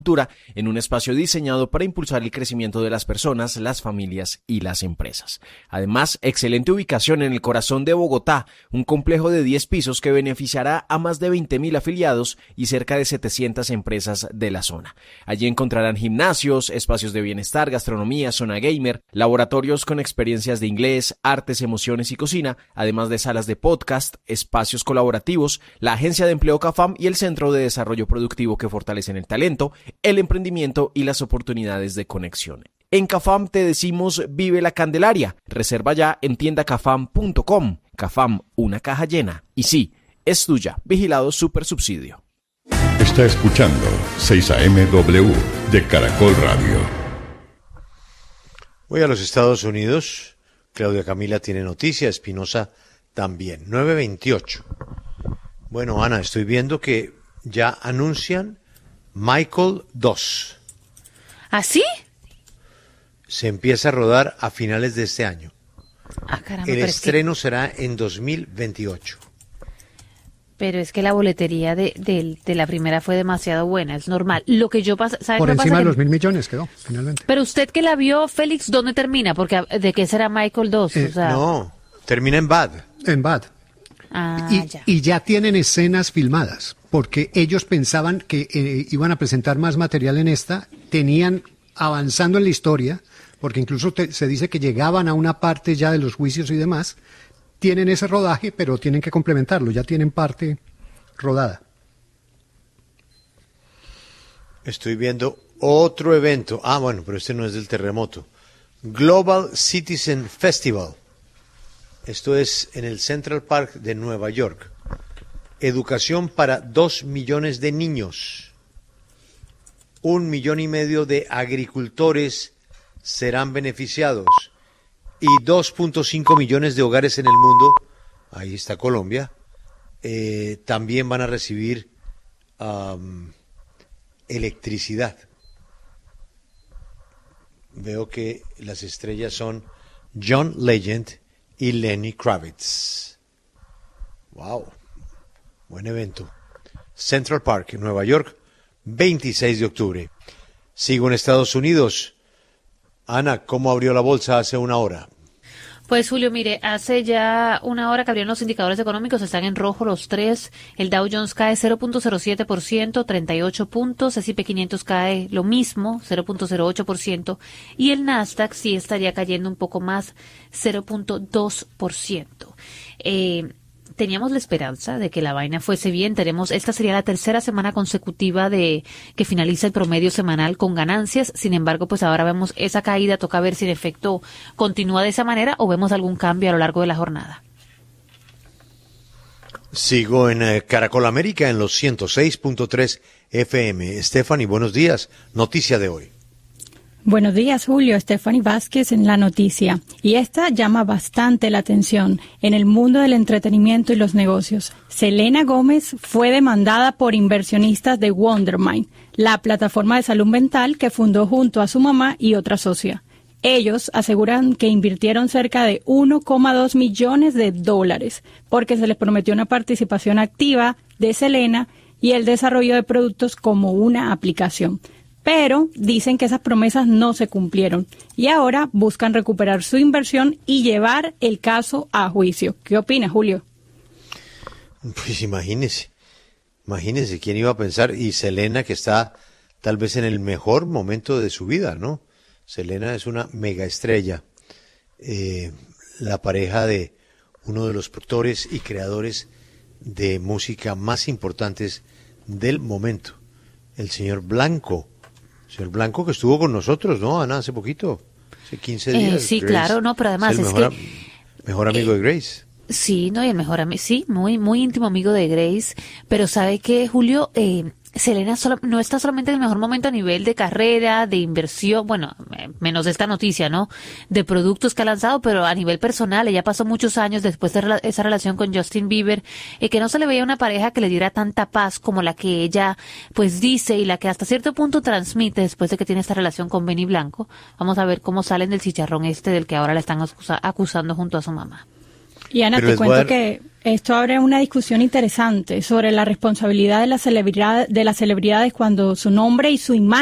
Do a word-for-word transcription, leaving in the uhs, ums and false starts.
en un espacio diseñado para impulsar el crecimiento de las personas, las familias y las empresas. Además, excelente ubicación en el corazón de Bogotá, un complejo de diez pisos que beneficiará a más de veinte mil afiliados y cerca de setecientas empresas de la zona. Allí encontrarán gimnasios, espacios de bienestar, gastronomía, zona gamer, laboratorios con experiencias de inglés, artes, emociones y cocina, además de salas de podcast, espacios colaborativos, la agencia de empleo CAFAM y el Centro de Desarrollo Productivo que fortalecen el talento, el emprendimiento y las oportunidades de conexión. En CAFAM te decimos vive la Candelaria. Reserva ya en tienda cafam punto com. CAFAM, una caja llena. Y sí, es tuya. Vigilado Super Subsidio. Está escuchando seis A M W de Caracol Radio. Voy a los Estados Unidos. Claudia Camila tiene noticia, Espinosa también. nueve veintiocho. Bueno, Ana, estoy viendo que ya anuncian Michael dos. ¿Ah, sí? Se empieza a rodar a finales de este año. Ah, caramba, El pero estreno es que, será en dos mil veintiocho. pero es que la boletería de, de, de la primera fue demasiado buena, es normal. Lo que yo pasa, ¿sabe Por qué encima pasa? de Que- los mil millones quedó, finalmente. Pero usted que la vio, Félix, ¿dónde termina? Porque ¿de qué será Michael dos? Eh, o sea, No, termina en Bad. En Bad. ah, Y ya. y ya tienen escenas filmadas, porque ellos pensaban que eh, iban a presentar más material en esta, tenían avanzando en la historia, porque incluso te- se dice que llegaban a una parte ya de los juicios y demás, tienen ese rodaje, pero tienen que complementarlo, ya tienen parte rodada. Estoy viendo otro evento. Ah, bueno, pero este no es del terremoto. Global Citizen Festival. Esto es en el Central Park de Nueva York. Educación para dos millones de niños. Un millón y medio de agricultores serán beneficiados. Y dos punto cinco millones de hogares en el mundo, ahí está Colombia, eh, también van a recibir am, electricidad. Veo que las estrellas son John Legend y Lenny Kravitz. Wow, buen evento. Central Park, en Nueva York, veintiséis de octubre. Sigo en Estados Unidos. Ana, ¿cómo abrió la bolsa hace una hora? Pues Julio, mire, hace ya una hora que abrieron los indicadores económicos, están en rojo los tres. El Dow Jones cae cero punto cero siete por ciento, treinta y ocho puntos. S and P quinientos cae lo mismo, cero punto cero ocho por ciento. Y el Nasdaq sí estaría cayendo un poco más, cero punto dos por ciento. Eh, teníamos la esperanza de que la vaina fuese bien. Tenemos, esta sería la tercera semana consecutiva de que finaliza el promedio semanal con ganancias. Sin embargo, pues ahora vemos esa caída. Toca ver si en efecto continúa de esa manera o vemos algún cambio a lo largo de la jornada. Sigo en eh, Caracol América en los ciento seis punto tres F M. Stephanie, buenos días. Noticia de hoy. Buenos días, Julio. Stephanie Vázquez en la noticia. Y esta llama bastante la atención en el mundo del entretenimiento y los negocios. Selena Gómez fue demandada por inversionistas de Wondermind, la plataforma de salud mental que fundó junto a su mamá y otra socia. Ellos aseguran que invirtieron cerca de uno coma dos millones de dólares porque se les prometió una participación activa de Selena y el desarrollo de productos como una aplicación. Pero dicen que esas promesas no se cumplieron y ahora buscan recuperar su inversión y llevar el caso a juicio. ¿Qué opina, Julio? Pues imagínese, imagínese quién iba a pensar. Y Selena, que está tal vez en el mejor momento de su vida, ¿no? Selena es una mega estrella, eh, la pareja de uno de los productores y creadores de música más importantes del momento, el señor Blanco. Señor Blanco, que estuvo con nosotros, ¿no, Ana? Hace poquito, hace quince días. Eh, sí, Grace. claro, no, pero además es el es mejor, que... am- mejor amigo eh, de Grace. Sí, no, y el mejor amigo, sí, muy, muy íntimo amigo de Grace, pero ¿sabe qué, Julio? Eh, Selena solo, no está solamente en el mejor momento a nivel de carrera, de inversión, bueno, eh, menos esta noticia, ¿no? De productos que ha lanzado, pero a nivel personal, ella pasó muchos años después de rela- esa relación con Justin Bieber, eh, que no se le veía una pareja que le diera tanta paz como la que ella, pues, dice y la que hasta cierto punto transmite después de que tiene esta relación con Benny Blanco. Vamos a ver cómo salen del chicharrón este del que ahora la están acusa- acusando junto a su mamá. Y Ana, Pero te les voy cuento a dar- que esto abre una discusión interesante sobre la responsabilidad de la celebridad, de las celebridades cuando su nombre y su imagen